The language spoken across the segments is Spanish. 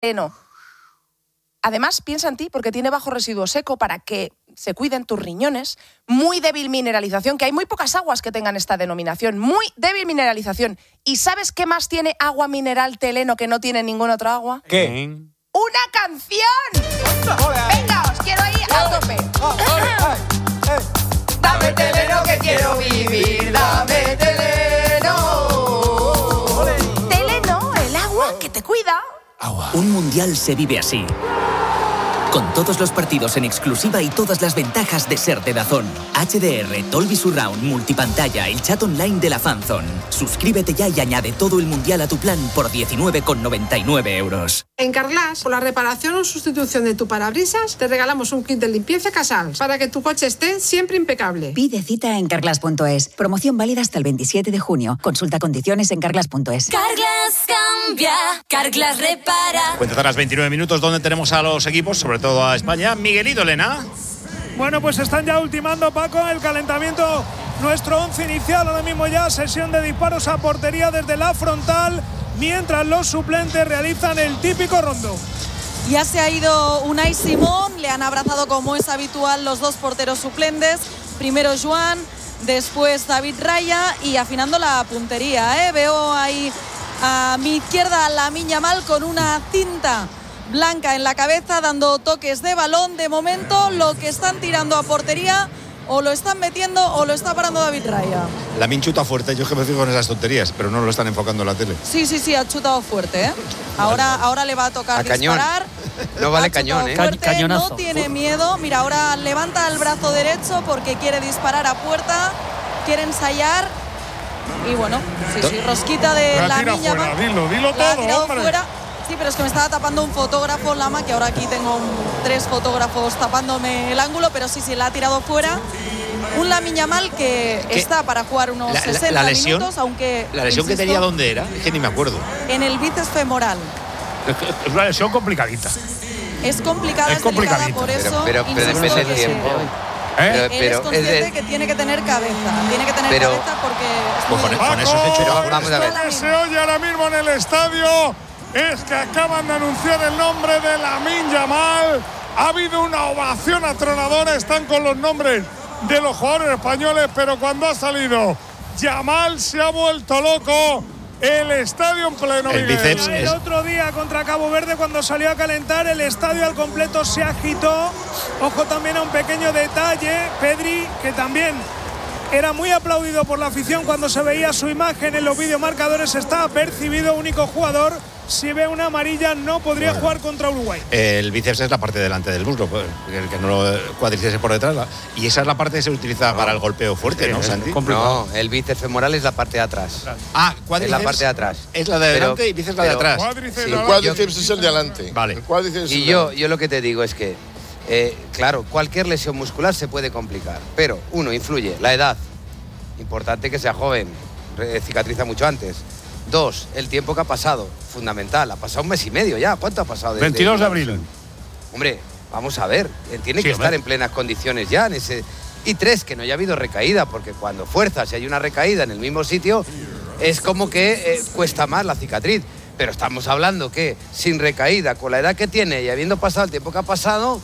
Teleno. Además, piensa en ti porque tiene bajo residuo seco para que se cuiden tus riñones. Muy débil mineralización, que hay muy pocas aguas que tengan esta denominación. Muy débil mineralización. ¿Y sabes qué más tiene agua mineral Teleno que no tiene ninguna otra agua? ¿Qué? ¡Una canción! ¡Venga, os quiero ahí a tope! Dame Teleno que quiero vivir, dame Teleno. Teleno, el agua que te cuida. Un mundial se vive así. Con todos los partidos en exclusiva y todas las ventajas de ser de DAZN. HDR, Dolby Surround, multipantalla, el chat online de la Fanzone. Suscríbete ya y añade todo el mundial a tu plan por 19,99 €. En Carglass, por la reparación o sustitución de tu parabrisas, te regalamos un kit de limpieza Casals para que tu coche esté siempre impecable. Pide cita en carglass.es. Promoción válida hasta el 27 de junio. Consulta condiciones en carglass.es. Carglass cambia, Carglass repara. Cuentas a las 29 minutos donde tenemos a los equipos, sobre todo a España. Miguelito, Elena. Bueno, pues están ya ultimando, Paco, el calentamiento. Nuestro 11 inicial, ahora mismo ya sesión de disparos a portería desde la frontal, mientras los suplentes realizan el típico rondo. Ya se ha ido Unai Simón, le han abrazado como es habitual los dos porteros suplentes. Primero Joan, después David Raya y afinando la puntería. Veo ahí a mi izquierda a Lamine Yamal con una cinta blanca en la cabeza, dando toques de balón. De momento lo que están tirando a portería o lo están metiendo o lo está parando David Raya. Lamine chuta fuerte, yo es que me fijo con esas tonterías, pero no lo están enfocando en la tele. Sí, ha chutado fuerte, Ahora le va a tocar disparar. No vale cañón, Cañonazo. No tiene miedo. Mira, ahora levanta el brazo derecho porque quiere disparar a puerta, quiere ensayar. Y bueno, sí, rosquita de Lamine Yamal. Dilo todo, hombre. Fuera. Sí, pero es que me estaba tapando un fotógrafo, Lama, que ahora aquí tengo 3 fotógrafos tapándome el ángulo, pero sí, la ha tirado fuera. Un Lamine Yamal que está para jugar unos 60 minutos, aunque... ¿La lesión que tenía dónde era? Es que ni me acuerdo. En el bíceps femoral. Es una lesión complicadita. Es complicada, es delicada, por eso... Pero depende del tiempo. Él es consciente que tiene que tener cabeza. Tiene que tener cabeza porque... Con eso es hecho. Vamos a ver. Lo que se oye ahora mismo en el estadio es que acaban de anunciar el nombre de Lamine Yamal. Ha habido una ovación atronadora. Están con los nombres de los jugadores españoles, pero cuando ha salido Yamal se ha vuelto loco. El estadio en pleno. El otro día contra Cabo Verde, cuando salió a calentar, el estadio al completo se agitó. Ojo también a un pequeño detalle, Pedri, que también era muy aplaudido por la afición cuando se veía su imagen en los videomarcadores. Está apercibido, único jugador. Si ve una amarilla no podría jugar contra Uruguay. El bíceps es la parte delante del muslo, el que no lo cuádriceps por detrás. Y esa es la parte que se utiliza para el golpeo fuerte, ¿no, Santi? No, el bíceps femoral es la parte de atrás. Cuádriceps es la parte de atrás. Es la de delante y bíceps la de atrás. El cuádriceps es el de adelante. Vale. El cuádriceps y yo lo que te digo es que, claro, cualquier lesión muscular se puede complicar, pero uno, influye la edad. Importante que sea joven, cicatriza mucho antes. 2, el tiempo que ha pasado, fundamental. Ha pasado 1 mes y medio ya. ¿Cuánto ha pasado? 22 de abril. Hombre, vamos a ver. Tiene que estar en plenas condiciones ya en ese. Y 3, que no haya habido recaída, porque cuando fuerzas y hay una recaída en el mismo sitio, es como que cuesta más la cicatriz. Pero estamos hablando que sin recaída, con la edad que tiene y habiendo pasado el tiempo que ha pasado,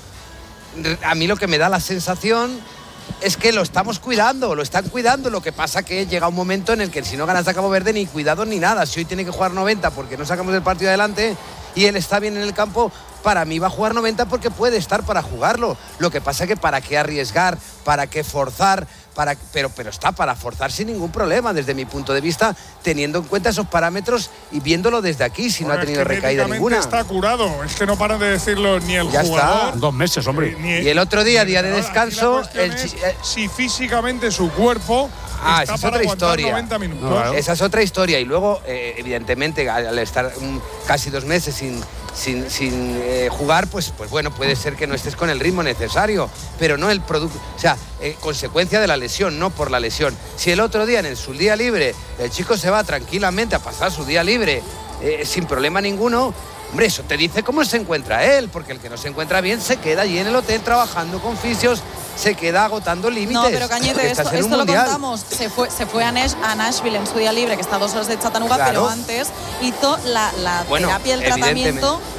a mí lo que me da la sensación es que lo estamos cuidando, lo están cuidando. Lo que pasa que llega un momento en el que si no ganas a Cabo Verde ni cuidado ni nada. Si hoy tiene que jugar 90 porque no sacamos el partido adelante y él está bien en el campo, para mí va a jugar 90 porque puede estar para jugarlo. Lo que pasa que para qué arriesgar, para qué forzar, pero está para forzar sin ningún problema desde mi punto de vista, teniendo en cuenta esos parámetros y viéndolo desde aquí, si no ha tenido recaída ninguna. Está curado, es que no paran de decirlo ni el ya jugador. Está. 2 meses, hombre. Y el otro día de descanso, si físicamente su cuerpo esa es otra historia. 90 minutos. Esa es otra historia. Y luego, evidentemente, al estar casi 2 meses sin jugar, pues bueno, puede ser que no estés con el ritmo necesario, pero no el producto, o sea, consecuencia de la lesión, no por la lesión. Si el otro día en su día libre el chico se va tranquilamente a pasar su día libre sin problema ninguno, hombre, eso te dice cómo se encuentra él, porque el que no se encuentra bien se queda allí en el hotel trabajando con fisios, se queda agotando límites. No, pero Cañete, esto lo contamos. Se fue a Nashville en su día libre, que está a 2 horas de Chattanooga, claro. Pero antes hizo la terapia, el tratamiento